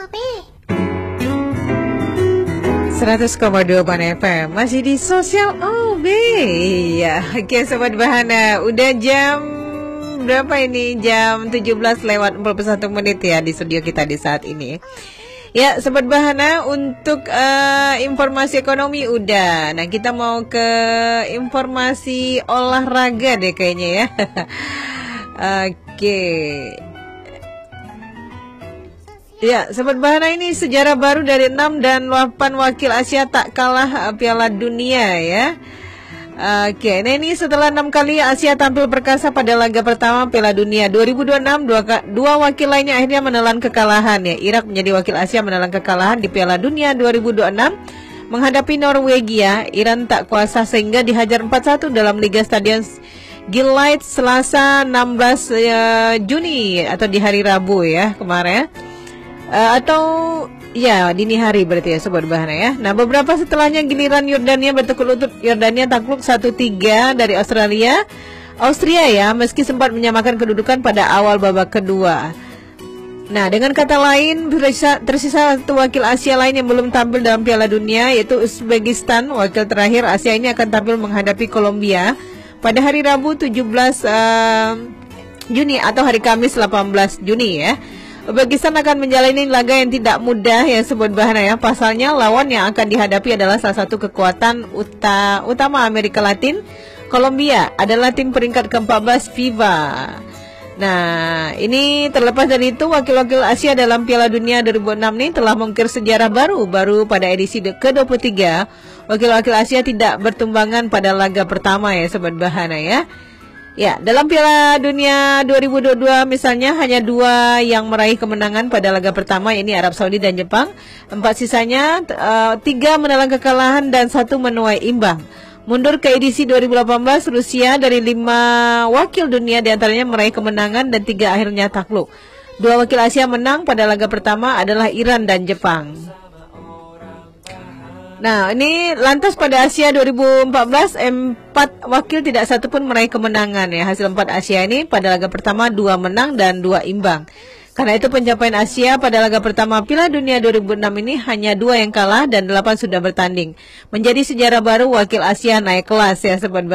100,2 FM masih di Sosial OB. Ya, oke Sobat Bahana, udah jam berapa ini? Jam 17:41 ya di studio kita di saat ini. Ya, Sobat Bahana, untuk informasi ekonomi udah. Nah, kita mau ke informasi olahraga deh kayaknya ya. Oke. Ya, Sobat Bahana, ini sejarah baru dari 6 dan 8 wakil Asia tak kalah Piala Dunia ya. Oke, nah ini setelah 6 kali Asia tampil perkasa pada laga pertama Piala Dunia 2026, dua wakil lainnya akhirnya menelan kekalahan ya. Irak menjadi wakil Asia menelan kekalahan di Piala Dunia 2026 menghadapi Norwegia. Iran tak kuasa sehingga dihajar 4-1 dalam Liga Stadion Gillette Selasa 16 Juni atau di hari Rabu ya kemarin. Atau ya dini hari berarti ya Sobat Bahana ya. Nah, beberapa setelahnya giliran Yordania bertekuk lutut. Yordania takluk 1-3 dari Austria ya, meski sempat menyamakan kedudukan pada awal babak kedua. Nah, dengan kata lain tersisa satu wakil Asia lain yang belum tampil dalam Piala Dunia, yaitu Uzbekistan. Wakil terakhir Asia ini akan tampil menghadapi Kolombia pada hari Rabu 17 Juni atau hari Kamis 18 Juni ya. Uzbekistan akan menjalani laga yang tidak mudah ya Sobat Bahana ya. Pasalnya lawan yang akan dihadapi adalah salah satu kekuatan utama Amerika Latin. Kolombia adalah tim peringkat ke-14 FIFA. Nah, ini terlepas dari itu, wakil-wakil Asia dalam Piala Dunia 2006 ini telah mengukir sejarah baru pada edisi ke-23. Wakil-wakil Asia tidak bertumbangan pada laga pertama ya Sobat Bahana ya. Ya, dalam Piala Dunia 2022 misalnya hanya 2 yang meraih kemenangan pada laga pertama, yaitu Arab Saudi dan Jepang. 4 sisanya 3 menelan kekalahan dan 1 menuai imbang. Mundur ke edisi 2018, Rusia dari 5 wakil dunia diantaranya meraih kemenangan dan 3 akhirnya takluk. 2 wakil Asia menang pada laga pertama adalah Iran dan Jepang. Nah, ini lantas pada Asia 2014 4 wakil tidak satu pun meraih kemenangan ya. Hasil 4 Asia ini pada laga pertama 2 menang dan 2 imbang. Karena itu pencapaian Asia pada laga pertama Piala Dunia 2006 ini hanya 2 yang kalah dan 8 sudah bertanding. Menjadi sejarah baru wakil Asia naik kelas ya Sobat.